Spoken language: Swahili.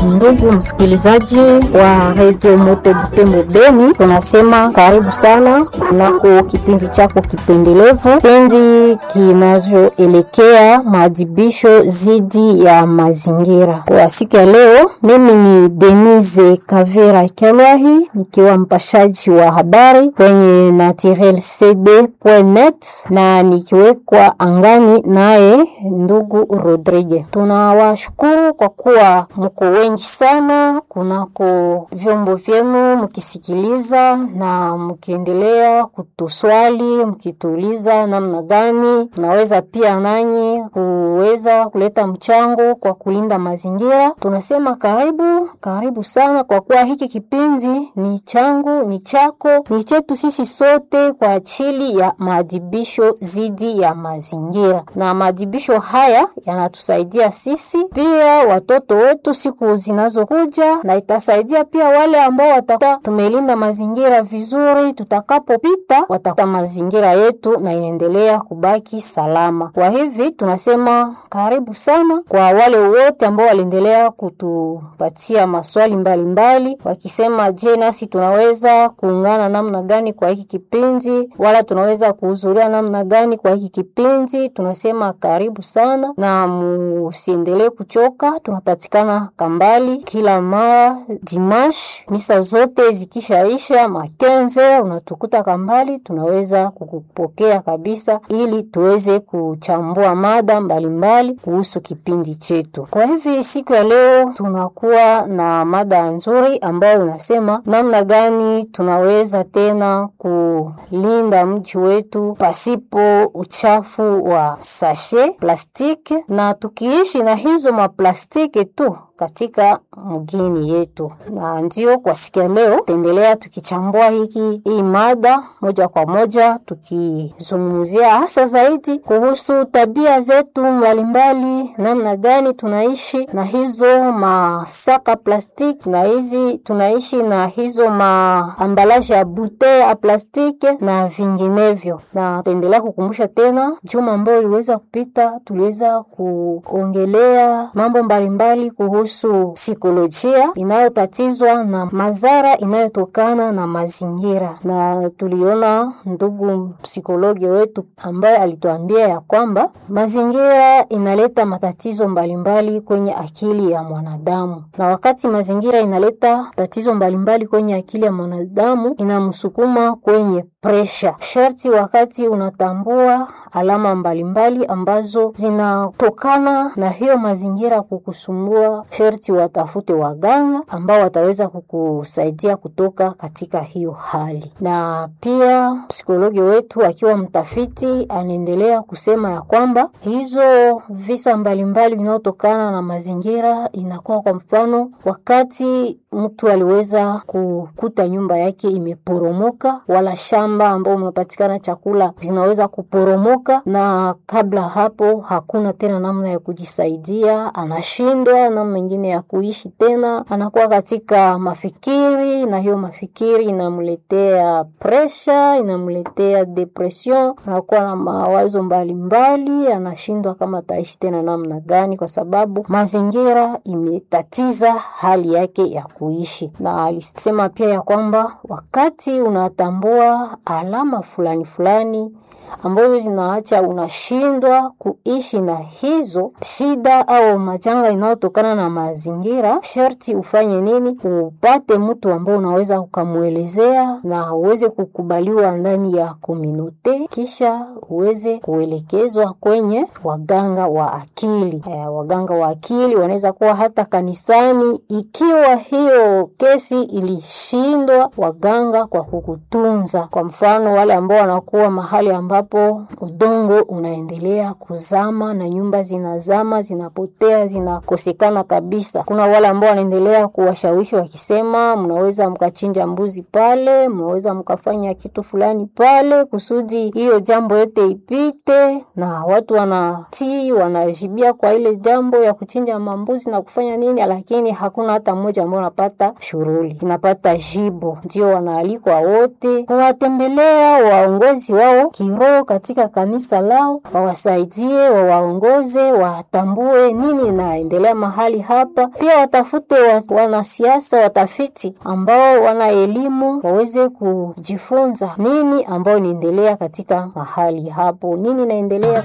Ndugu msikilizaji wa Radio Moto Butembo Beni, tunasema karibu sana kunako kipindi chako kipendelevu, kipindi kinachoelekea maadhibisho zidi ya mazingira. Kwa siku ya leo, mimi ni Denise Kavira Kelwahi, nikiwa mpashaji wa habari kwenye naturelcb.net na nikiwekwa angani naye ndugu Rodrigue. Tunawashukuru kwa kuwa mko wengi sana kunako vyombo vyenu mkisikiliza na mkiendelea kutuswali, mkituuliza namna gani tunaweza pia nanyi kuweza kuleta mchango kwa kulinda mazingira. Tunasema karibu sana, kwa kuwa hiki kipindi ni changu, ni chako, ni chetu sisi sote kwa ajili ya maadhibisho zidi ya mazingira. Na maadhibisho haya yanatusaidia sisi pia watoto wetu siku zinazokuja, na itasaidia pia wale ambao watakuwa tumelinda mazingira vizuri, tutakapopita watakuta mazingira yetu na inaendelea kubaki salama. Kwa hivi tunasema karibu sana kwa wale wote ambao waliendelea kutupatia maswali mbalimbali wakisema, je, nasi tunaweza kuungana namna gani kwa hiki kipindi, wala tunaweza kuhudhuria namna gani kwa hiki kipindi. Tunasema karibu sana na musiendelee kuchoka. Tunapatikana Kambali kila mara Dimash, misa zote zikishaisha Makenze unatukuta Kambali, tunaweza kukupokea kabisa ili tuweze kuchambua mada mbalimbali kuhusu kipindi chetu. Kwa hivi siku ya leo tunakuwa na mada nzuri ambayo unasema namna gani tunaweza tena kulinda mji wetu pasipo uchafu wa sashe plastiki, na tukiishi na hizo maplastiki tu katika mgini yetu. Na ndio kwa siku ya leo tuendelea tukichambua hii mada moja kwa moja, tukizungumzia hasa zaidi kuhusu tabia zetu mbalimbali, namna gani tunaishi na hizo masaka plastiki, na tunaishi na hizo maambalaje ya bute ya plastiki na vinginevyo. Na tuendelea kukumbusha tena, juma ambao liweza kupita tuliweza kuongelea mambo mbalimbali kuhusu psikolojia inayotatizwa na madhara inayotokana na mazingira. Na tuliona ndugu psikologi wetu ambaye alituambia ya kwamba mazingira inaleta matatizo mbalimbali kwenye akili ya mwanadamu, na wakati mazingira inaleta tatizo mbalimbali kwenye akili ya mwanadamu inamsukuma kwenye pressure. Sharti wakati unatambua alama mbalimbali ambazo zinatokana na hiyo mazingira kukusumbua, sharti watafute waganga ambao wataweza kukusaidia kutoka katika hiyo hali. Na pia psikologi wetu akiwa mtafiti anaendelea kusema ya kwamba hizo visa mbalimbali vinaotokana na mazingira inakuwa, kwa mfano, wakati mtu aliweza kukuta nyumba yake imeporomoka, wala shamba ambao umepatikana chakula zinaweza kuporomoka, na kabla hapo hakuna tena namna ya kujisaidia, anashindwa namna nyingine ya kuishi tena, anakuwa katika mafikiri, na hiyo mafikiri inamletea pressure, inamletea depression, anakuwa na mawazo mbalimbali, anashindwa kama ataishi tena namna gani, kwa sababu mazingira imetatiza hali yake ya kuishi. Na alisema pia ya kwamba wakati unatambua alama fulani ambazo zinaacha unashindwa kuishi na hizo shida au majanga inayotokana na mazingira, sharti ufanye nini? Upate mtu ambao unaweza ukamuelezea na uweze kukubaliwa ndani ya community, kisha uweze kuelekezwa kwenye waganga wa akili. Waganga wa akili wanaweza kuwa hata kanisani, ikiwa hiyo kesi ilishindwa waganga kwa kukutunza. Kwa mfano, wale ambao wanakuwa mahali ambapo udongo unaendelea kuzama na nyumba zinazama, zinapotea, zinakosekana kabisa. Kuna wale ambao wanaendelea kuwashawishi wakisema, mnaweza mkachinja mbuzi pale, mnaweza mkafanya kitu fulani pale kusudi hiyo jambo yote ipite, na watu wanatii, wanajibia kwa ile jambo ya kuchinja mambuzi na kufanya nini, lakini hakuna hata mmoja ambao anapata shughuli, inapata jibu. Ndio wanaalikwa wote kuwatembelea waongozi wao kiroho ambao katika kanisa lao, wawasaidie, wawaongoze, watambue nini inaendelea mahali hapa. Pia watafute wanasiasa, watafiti ambao wana elimu, waweze kujifunza nini ambao inaendelea katika mahali hapo, nini inaendelea